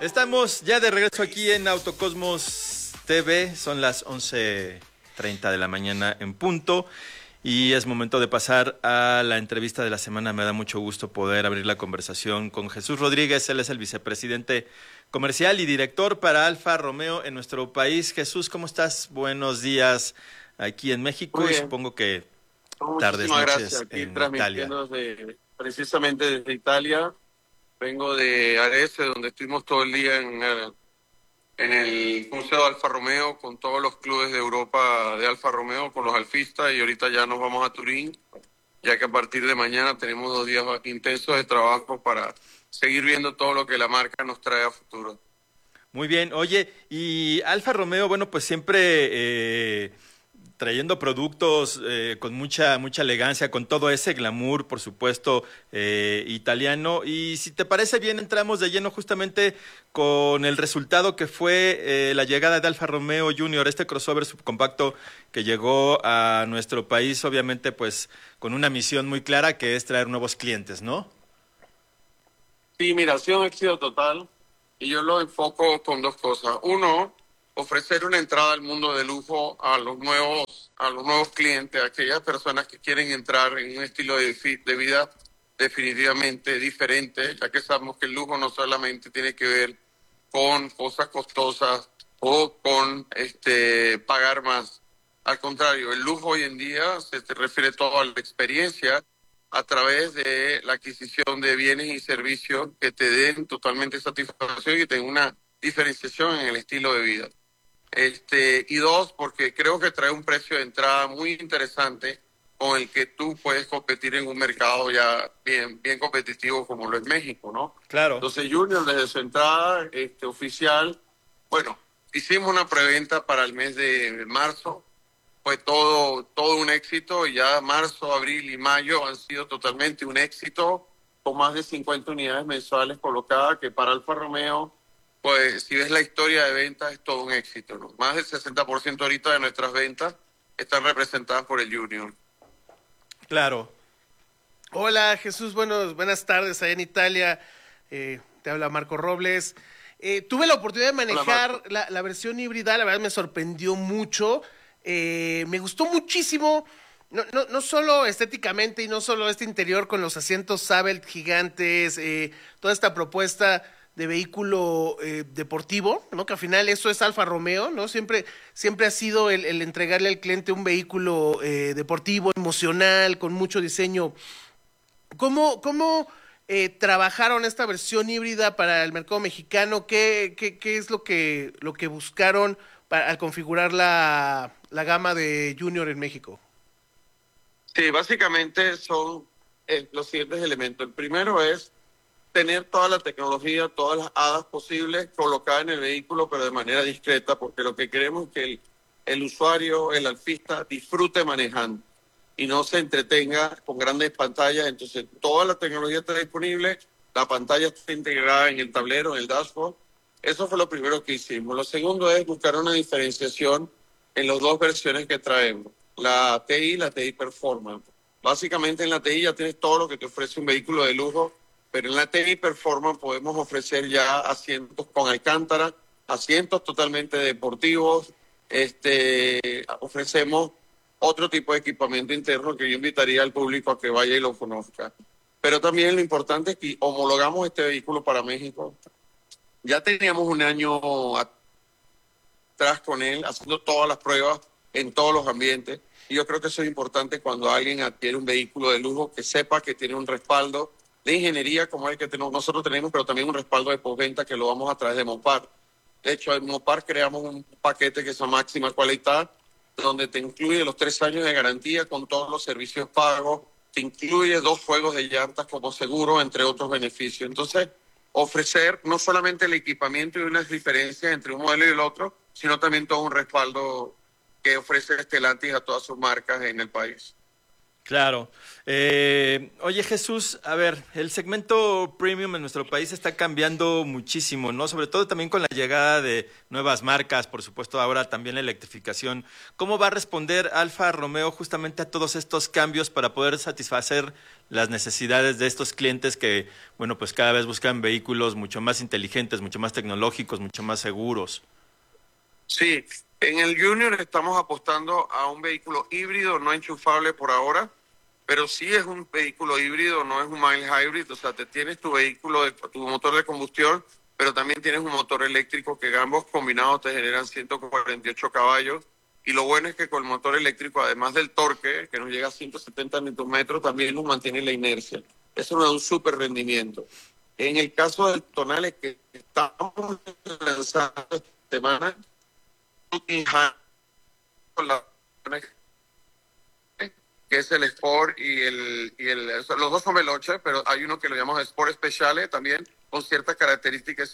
Estamos ya de regreso aquí en Autocosmos TV, son las 11:30 de la mañana en punto y es momento de pasar a la entrevista de la semana. Me da mucho gusto poder abrir la conversación con Jesús Rodríguez, él es el vicepresidente comercial y director para Alfa Romeo en nuestro país. Jesús, ¿cómo estás? Buenos días aquí en México y supongo que tardes, noches aquí en Italia. transmitiendo precisamente desde Italia. Vengo de Arese, donde estuvimos todo el día en el Museo de Alfa Romeo con todos los clubes de Europa de Alfa Romeo, con los alfistas, y ahorita ya nos vamos a Turín, ya que a partir de mañana tenemos 2 días intensos de trabajo para seguir viendo todo lo que la marca nos trae a futuro. Muy bien, oye, y Alfa Romeo, bueno, pues siempre trayendo productos con mucha elegancia, con todo ese glamour, por supuesto, italiano. Y si te parece bien, entramos de lleno justamente con el resultado que fue la llegada de Alfa Romeo Junior, este crossover subcompacto que llegó a nuestro país, obviamente, pues con una misión muy clara que es traer nuevos clientes, ¿no? Sí, mira, ha sido un éxito total y yo lo enfoco con 2 cosas. Uno, ofrecer una entrada al mundo de lujo a los nuevos clientes, a aquellas personas que quieren entrar en un estilo de vida definitivamente diferente, ya que sabemos que el lujo no solamente tiene que ver con cosas costosas o con pagar más. Al contrario, el lujo hoy en día se refiere todo a la experiencia a través de la adquisición de bienes y servicios que te den totalmente satisfacción y te den una diferenciación en el estilo de vida. Y 2, porque creo que trae un precio de entrada muy interesante con el que tú puedes competir en un mercado ya bien competitivo como lo es México, ¿no? Claro. Entonces Junior desde su entrada oficial, bueno, hicimos una preventa para el mes de marzo, fue todo un éxito, y ya marzo, abril y mayo han sido totalmente un éxito, con más de 50 unidades mensuales colocadas, que para Alfa Romeo, pues si ves la historia de ventas, es todo un éxito, ¿no? Más del 60% ahorita de nuestras ventas están representadas por el Junior. Claro. Hola Jesús, buenas tardes allá en Italia, te habla Marco Robles. Tuve la oportunidad de manejar la versión híbrida, la verdad me sorprendió mucho, me gustó muchísimo, no solo estéticamente y no solo este interior con los asientos Sabelt gigantes, toda esta propuesta de vehículo deportivo, ¿no? Que al final eso es Alfa Romeo, ¿no? Siempre ha sido el entregarle al cliente un vehículo deportivo, emocional, con mucho diseño. ¿Cómo trabajaron esta versión híbrida para el mercado mexicano? ¿Qué es lo que buscaron al configurar la gama de Junior en México? Sí, básicamente son los siguientes elementos. El primero es tener toda la tecnología, todas las hadas posibles colocadas en el vehículo, pero de manera discreta, porque lo que queremos es que el usuario, el alfista, disfrute manejando y no se entretenga con grandes pantallas. Entonces, toda la tecnología está disponible, la pantalla está integrada en el tablero, en el dashboard. Eso fue lo primero que hicimos. Lo segundo es buscar una diferenciación en las 2 versiones que traemos, la TI y la TI Performance. Básicamente en la TI ya tienes todo lo que te ofrece un vehículo de lujo, pero en la TI Performance podemos ofrecer ya asientos con alcántara, asientos totalmente deportivos, ofrecemos otro tipo de equipamiento interno que yo invitaría al público a que vaya y lo conozca. Pero también lo importante es que homologamos este vehículo para México. Ya teníamos un año atrás con él, haciendo todas las pruebas en todos los ambientes. Y yo creo que eso es importante cuando alguien adquiere un vehículo de lujo, que sepa que tiene un respaldo de ingeniería como el que nosotros tenemos, pero también un respaldo de postventa que lo vamos a través de Mopar. De hecho, en Mopar creamos un paquete que es máxima calidad, donde te incluye los 3 años de garantía con todos los servicios pagos, te incluye 2 juegos de llantas como seguro, entre otros beneficios. Entonces, ofrecer no solamente el equipamiento y unas diferencias entre un modelo y el otro, sino también todo un respaldo que ofrece Stellantis a todas sus marcas en el país. Claro. Oye, Jesús, a ver, el segmento premium en nuestro país está cambiando muchísimo, ¿no? Sobre todo también con la llegada de nuevas marcas, por supuesto, ahora también la electrificación. ¿Cómo va a responder Alfa Romeo justamente a todos estos cambios para poder satisfacer las necesidades de estos clientes que, bueno, pues cada vez buscan vehículos mucho más inteligentes, mucho más tecnológicos, mucho más seguros? Sí, en el Junior estamos apostando a un vehículo híbrido no enchufable por ahora, pero sí es un vehículo híbrido, no es un mild hybrid, o sea, te tienes tu vehículo, tu motor de combustión, pero también tienes un motor eléctrico que ambos combinados te generan 148 caballos. Y lo bueno es que con el motor eléctrico, además del torque, que nos llega a 170 Nm, también nos mantiene la inercia. Eso nos da un súper rendimiento. En el caso del Tonale que estamos lanzando esta semana, con la que es el Sport los dos son Veloce, pero hay uno que lo llamamos Sport Speciale también, con ciertas características,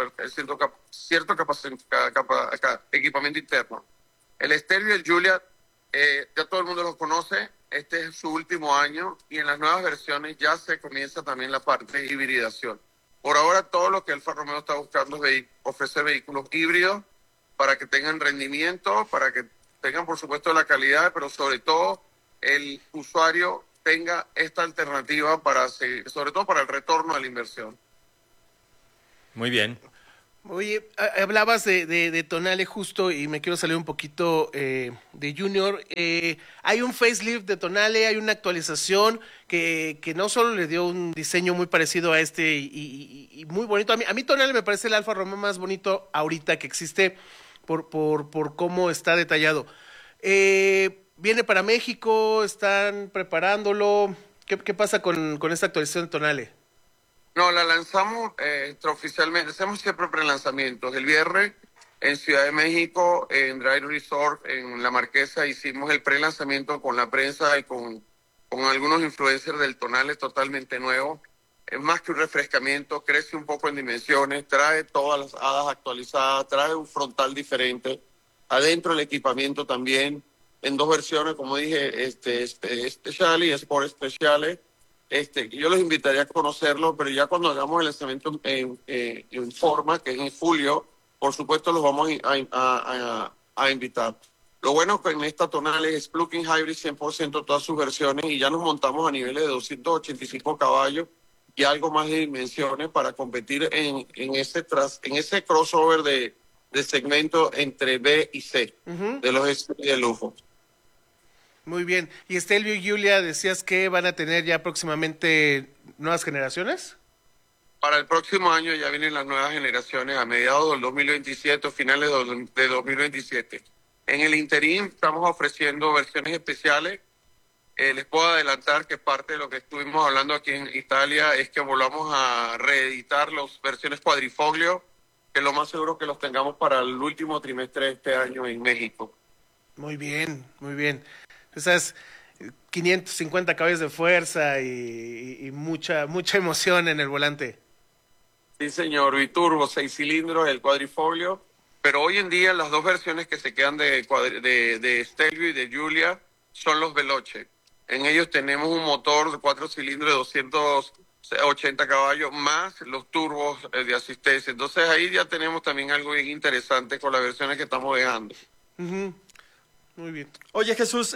equipamiento interno. El Stelvio y el Giulia, ya todo el mundo los conoce, este es su último año y en las nuevas versiones ya se comienza también la parte de hibridación. Por ahora todo lo que Alfa Romeo está buscando es ofrecer vehículos híbridos para que tengan rendimiento, para que tengan por supuesto la calidad, pero sobre todo el usuario tenga esta alternativa para seguir, sobre todo para el retorno a la inversión. Muy bien. Oye, hablabas de Tonale justo y me quiero salir un poquito de Junior. Hay un facelift de Tonale, hay una actualización que no solo le dio un diseño muy parecido a este y muy bonito. A mí Tonale me parece el Alfa Romeo más bonito ahorita que existe por cómo está detallado. Viene para México, están preparándolo. ¿Qué pasa con esta actualización de Tonale? No, la lanzamos extraoficialmente. Hacemos siempre prelanzamientos. El viernes en Ciudad de México, en Drive Resort, en La Marquesa, hicimos el prelanzamiento con la prensa y con algunos influencers del Tonale totalmente nuevo. Es más que un refrescamiento, crece un poco en dimensiones, trae todas las hadas actualizadas, trae un frontal diferente. Adentro el equipamiento también, en dos versiones, como dije, Speciale y Sport Speciale. Yo los invitaría a conocerlo, pero ya cuando hagamos el lanzamiento en forma, que es en julio, por supuesto los vamos a invitar. Lo bueno que en esta Tonale es plug-in hybrid 100% todas sus versiones y ya nos montamos a niveles de 285 caballos y algo más de dimensiones para competir en ese crossover de segmento entre B y C, de los SUV de lujo. Muy bien. Y Stelvio y Giulia, decías que van a tener ya próximamente nuevas generaciones. Para el próximo año ya vienen las nuevas generaciones a mediados del 2027 o finales de 2027. En el interín estamos ofreciendo versiones especiales. Les puedo adelantar que parte de lo que estuvimos hablando aquí en Italia es que volvamos a reeditar las versiones cuadrifoglio, que lo más seguro que los tengamos para el último trimestre de este año en México. Muy bien, muy bien. Esas 550 caballos de fuerza y mucha emoción en el volante. Sí, señor, biturbo, 6 cilindros, el cuadrifoglio. Pero hoy en día las dos versiones que se quedan de Stelvio y de Giulia son los Veloce. En ellos tenemos un motor de 4 cilindros de 280 caballos más los turbos de asistencia. Entonces ahí ya tenemos también algo bien interesante con las versiones que estamos dejando. Uh-huh. Muy bien. Oye, Jesús,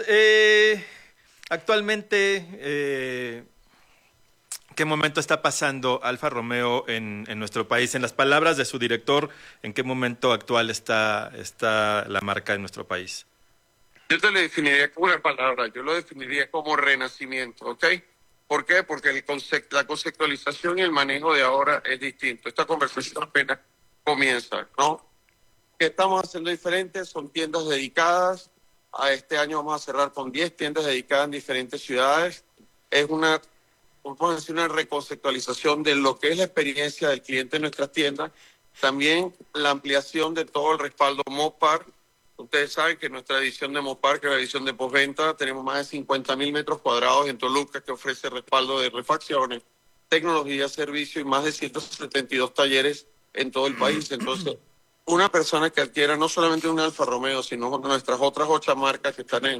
actualmente, ¿qué momento está pasando Alfa Romeo en nuestro país? En las palabras de su director, ¿en qué momento actual está la marca en nuestro país? Yo te lo definiría como una palabra, yo lo definiría como renacimiento, ¿ok? ¿Por qué? Porque la conceptualización y el manejo de ahora es distinto. Esta conversación apenas comienza, ¿no? ¿Qué estamos haciendo diferente? Son tiendas dedicadas. A este año vamos a cerrar con 10 tiendas dedicadas en diferentes ciudades. Es una reconceptualización de lo que es la experiencia del cliente en nuestras tiendas. También la ampliación de todo el respaldo Mopar. Ustedes saben que nuestra edición de Mopar, que es la edición de postventa, tenemos más de 50,000 metros cuadrados en Toluca que ofrece respaldo de refacciones, tecnología, servicio y más de 172 talleres en todo el país. Entonces, una persona que adquiera no solamente un Alfa Romeo, sino nuestras otras 8 marcas que están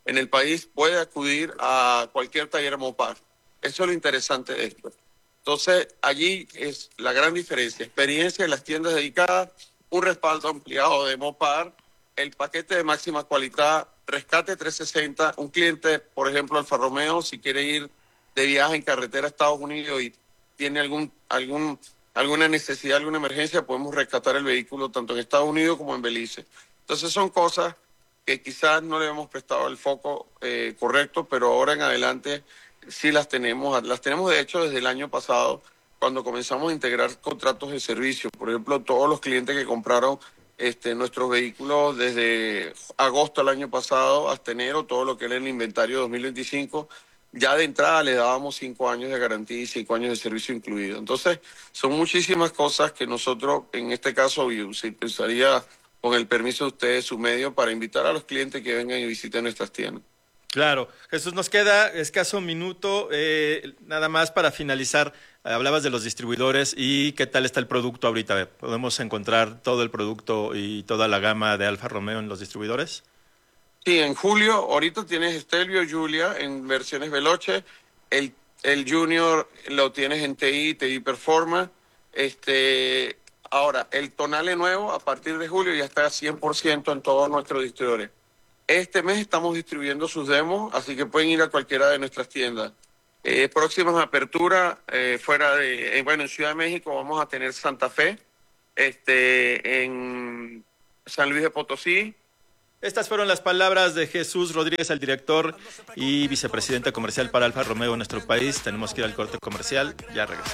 en el país puede acudir a cualquier taller Mopar. Eso es lo interesante de esto. Entonces, allí es la gran diferencia. Experiencia en las tiendas dedicadas, un respaldo ampliado de Mopar, el paquete de máxima cualidad, rescate 360. Un cliente, por ejemplo, Alfa Romeo, si quiere ir de viaje en carretera a Estados Unidos y tiene alguna necesidad, alguna emergencia, podemos rescatar el vehículo tanto en Estados Unidos como en Belice. Entonces son cosas que quizás no le hemos prestado el foco correcto, pero ahora en adelante sí las tenemos. Las tenemos de hecho desde el año pasado, cuando comenzamos a integrar contratos de servicio. Por ejemplo, todos los clientes que compraron nuestros vehículos desde agosto del año pasado hasta enero, todo lo que era el inventario 2025, ya de entrada le dábamos 5 años de garantía y 5 años de servicio incluido. Entonces, son muchísimas cosas que nosotros, en este caso, se pensaría, con el permiso de ustedes, su medio, para invitar a los clientes que vengan y visiten nuestras tiendas. Claro. Jesús, nos queda escaso un minuto. Nada más para finalizar, hablabas de los distribuidores y qué tal está el producto ahorita. ¿Podemos encontrar todo el producto y toda la gama de Alfa Romeo en los distribuidores? Sí, en julio, ahorita tienes Stelvio Giulia en versiones Veloce, el Junior lo tienes en TI Performance, ahora, el Tonale nuevo a partir de julio ya está 100% en todos nuestros distribuidores. Este mes estamos distribuyendo sus demos, así que pueden ir a cualquiera de nuestras tiendas. Próximas aperturas, en Ciudad de México vamos a tener Santa Fe, en San Luis de Potosí. Estas fueron las palabras de Jesús Rodríguez, el director y vicepresidente comercial para Alfa Romeo en nuestro país. Tenemos que ir al corte comercial, ya regresamos.